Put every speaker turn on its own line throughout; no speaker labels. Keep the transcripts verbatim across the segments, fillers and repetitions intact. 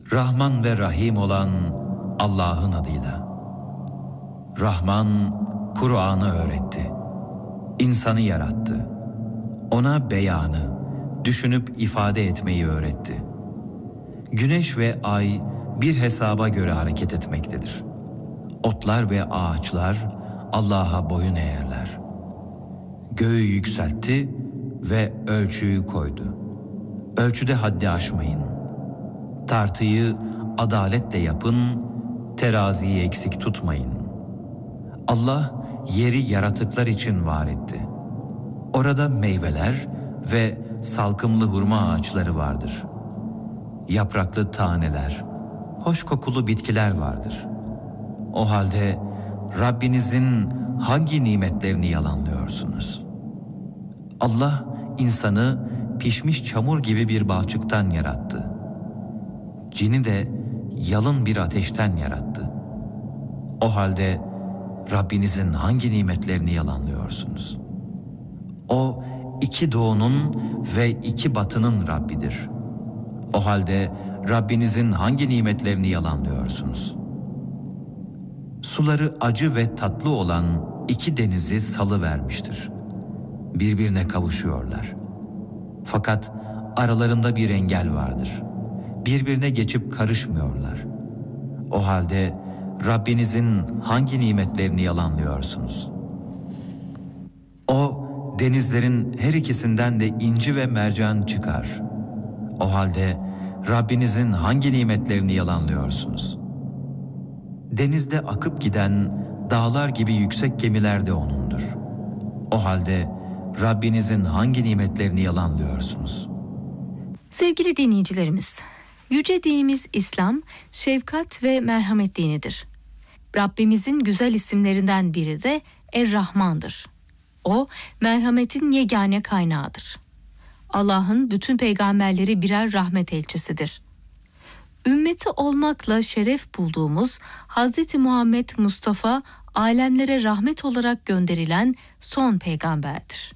Rahman ve Rahim olan Allah'ın adıyla. Rahman, Kur'an'ı öğretti. İnsanı yarattı. Ona beyanı, düşünüp ifade etmeyi öğretti. Güneş ve ay bir hesaba göre hareket etmektedir. Otlar ve ağaçlar Allah'a boyun eğerler. Göğü yükseltti ve ölçüyü koydu. Ölçüde haddi aşmayın. Tartıyı adaletle yapın, teraziyi eksik tutmayın. Allah yeri yaratıklar için var etti. Orada meyveler ve salkımlı hurma ağaçları vardır. Yapraklı taneler, hoş kokulu bitkiler vardır. O halde Rabbinizin hangi nimetlerini yalanlıyorsunuz? Allah insanı pişmiş çamur gibi bir balçıktan yarattı. Cini de yalın bir ateşten yarattı. O halde Rabbinizin hangi nimetlerini yalanlıyorsunuz? O iki doğunun ve iki batının Rabbidir. O halde Rabbinizin hangi nimetlerini yalanlıyorsunuz? Suları acı ve tatlı olan iki denizi salıvermiştir. Birbirine kavuşuyorlar. Fakat aralarında bir engel vardır. Birbirine geçip karışmıyorlar. O halde Rabbinizin hangi nimetlerini yalanlıyorsunuz? O denizlerin her ikisinden de inci ve mercan çıkar. O halde Rabbinizin hangi nimetlerini yalanlıyorsunuz? Denizde akıp giden dağlar gibi yüksek gemiler de O'nundur. O halde Rabbinizin hangi nimetlerini yalanlıyorsunuz?
Sevgili dinleyicilerimiz, yüce dinimiz İslam, şefkat ve merhamet dinidir. Rabbimizin güzel isimlerinden biri de Er-Rahman'dır. O, merhametin yegane kaynağıdır. Allah'ın bütün peygamberleri birer rahmet elçisidir. Ümmeti olmakla şeref bulduğumuz Hazreti Muhammed Mustafa, alemlere rahmet olarak gönderilen son peygamberdir.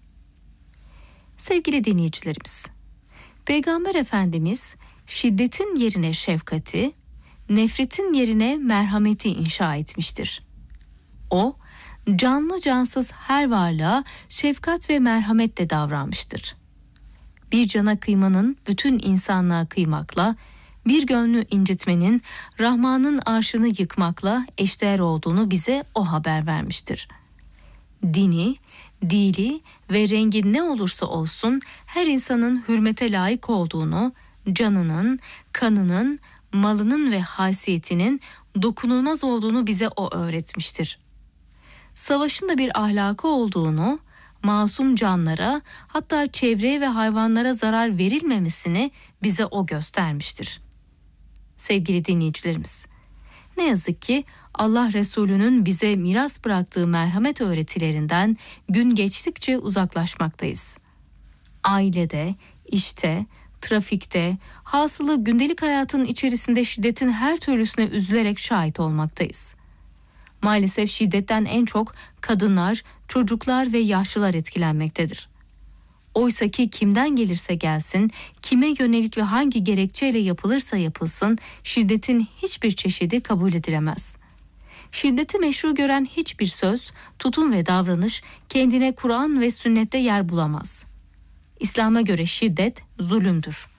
Sevgili dinleyicilerimiz, Peygamber Efendimiz şiddetin yerine şefkati, nefretin yerine merhameti inşa etmiştir. O, canlı cansız her varlığa şefkat ve merhametle davranmıştır. Bir cana kıymanın bütün insanlığa kıymakla, bir gönlü incitmenin Rahman'ın arşını yıkmakla eşdeğer olduğunu bize o haber vermiştir. Dini, dili ve rengi ne olursa olsun her insanın hürmete layık olduğunu, canının, kanının, malının ve haysiyetinin dokunulmaz olduğunu bize o öğretmiştir. Savaşın da bir ahlakı olduğunu, masum canlara, hatta çevreye ve hayvanlara zarar verilmemesini bize o göstermiştir. Sevgili dinleyicilerimiz, ne yazık ki Allah Resulü'nün bize miras bıraktığı merhamet öğretilerinden gün geçtikçe uzaklaşmaktayız. Ailede, işte, trafikte, hasılı gündelik hayatın içerisinde şiddetin her türlüsüne üzülerek şahit olmaktayız. Maalesef şiddetten en çok kadınlar, çocuklar ve yaşlılar etkilenmektedir. Oysa ki kimden gelirse gelsin, kime yönelik ve hangi gerekçeyle yapılırsa yapılsın, şiddetin hiçbir çeşidi kabul edilemez. Şiddeti meşru gören hiçbir söz, tutum ve davranış kendine Kur'an ve sünnette yer bulamaz. İslam'a göre şiddet zulümdür.